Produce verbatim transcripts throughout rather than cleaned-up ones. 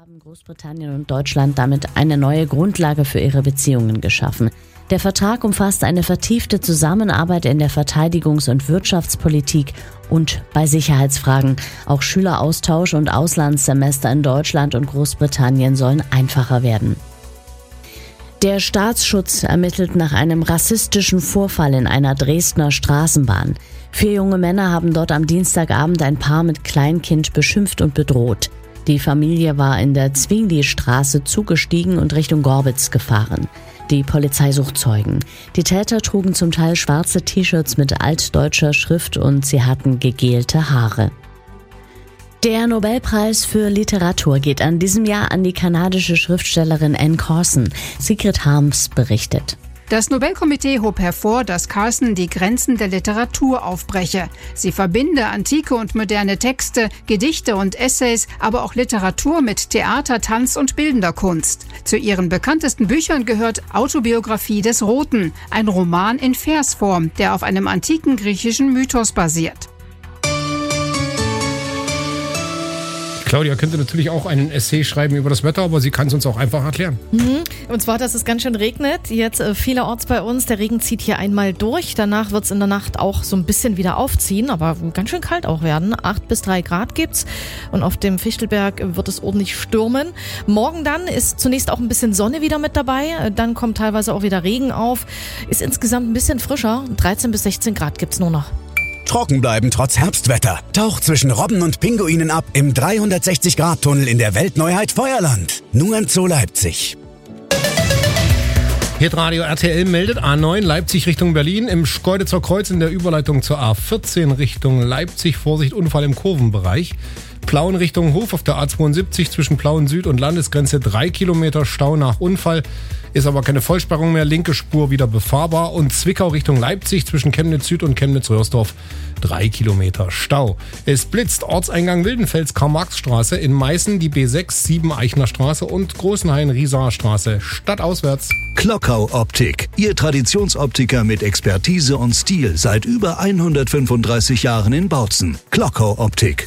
haben Großbritannien und Deutschland damit eine neue Grundlage für ihre Beziehungen geschaffen. Der Vertrag umfasst eine vertiefte Zusammenarbeit in der Verteidigungs- und Wirtschaftspolitik und bei Sicherheitsfragen. Auch Schüleraustausch und Auslandssemester in Deutschland und Großbritannien sollen einfacher werden. Der Staatsschutz ermittelt nach einem rassistischen Vorfall in einer Dresdner Straßenbahn. Vier junge Männer haben dort am Dienstagabend ein Paar mit Kleinkind beschimpft und bedroht. Die Familie war in der Zwingli-Straße zugestiegen und Richtung Gorbitz gefahren. Die Polizei sucht Zeugen. Die Täter trugen zum Teil schwarze T-Shirts mit altdeutscher Schrift und sie hatten gegelte Haare. Der Nobelpreis für Literatur geht an diesem Jahr an die kanadische Schriftstellerin Anne Carson. Sigrid Harms berichtet. Das Nobelkomitee hob hervor, dass Carson die Grenzen der Literatur aufbreche. Sie verbinde antike und moderne Texte, Gedichte und Essays, aber auch Literatur mit Theater, Tanz und bildender Kunst. Zu ihren bekanntesten Büchern gehört Autobiografie des Roten, ein Roman in Versform, der auf einem antiken griechischen Mythos basiert. Claudia könnte natürlich auch einen Essay schreiben über das Wetter, aber sie kann es uns auch einfach erklären. Mhm. Und zwar, dass es ganz schön regnet. Jetzt äh, vielerorts bei uns. Der Regen zieht hier einmal durch. Danach wird es in der Nacht auch so ein bisschen wieder aufziehen, aber ganz schön kalt auch werden. acht bis drei Grad gibt's. Und auf dem Fichtelberg wird es ordentlich stürmen. Morgen dann ist zunächst auch ein bisschen Sonne wieder mit dabei. Dann kommt teilweise auch wieder Regen auf. Ist insgesamt ein bisschen frischer. dreizehn bis sechzehn Grad gibt's nur noch. Trocken bleiben trotz Herbstwetter. Tauch zwischen Robben und Pinguinen ab im dreihundertsechzig Grad Tunnel in der Weltneuheit Feuerland. Nur im Zoo Leipzig. Hitradio R T L meldet A neun Leipzig Richtung Berlin im Schkeuditzer Kreuz in der Überleitung zur A vierzehn Richtung Leipzig. Vorsicht, Unfall im Kurvenbereich. Plauen Richtung Hof auf der A zweiundsiebzig zwischen Plauen Süd und Landesgrenze drei Kilometer Stau nach Unfall. Ist aber keine Vollsperrung mehr, linke Spur wieder befahrbar. Und Zwickau Richtung Leipzig zwischen Chemnitz Süd und Chemnitz-Röhrsdorf drei Kilometer Stau. Es blitzt Ortseingang Wildenfels Karl-Marx-Straße, in Meißen die B sechs sieben Eichner Straße und Großenhain-Riesaer Straße stadtauswärts. Klockau Optik, Ihr Traditionsoptiker mit Expertise und Stil seit über hundertfünfunddreißig Jahren in Bautzen. Klockau Optik.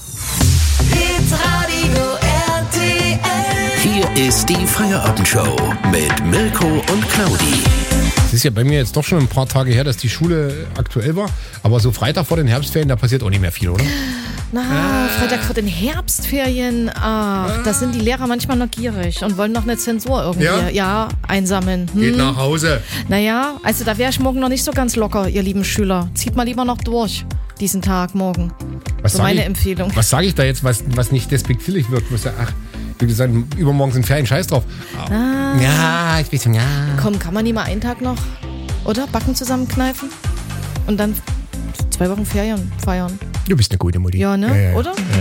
Hitradio R T L. Hier ist die Feierabendshow mit Milko und Claudi. Es ist ja bei mir jetzt doch schon ein paar Tage her, dass die Schule aktuell war. Aber so Freitag vor den Herbstferien, da passiert auch nicht mehr viel, oder? Na, ah. Freitag vor den Herbstferien. Ach, ah. Da sind die Lehrer manchmal noch gierig und wollen noch eine Zensur irgendwie ja? Ja, einsammeln. Hm. Geht nach Hause. Naja, also da wäre ich morgen noch nicht so ganz locker, ihr lieben Schüler. Zieht mal lieber noch durch, diesen Tag morgen. Was so meine ich, Empfehlung. Was sage ich da jetzt, was, was nicht despektierlich wirkt? Was, ach, wie gesagt, übermorgen sind Ferien, scheiß drauf. Ah. Ja, ich weiß schon, ja. Komm, kann man nie mal einen Tag noch, oder? Backen zusammenkneifen? Und dann zwei Wochen Ferien feiern. Du bist eine gute Mutti. Ja, ne? Ja, ja, ja. Oder?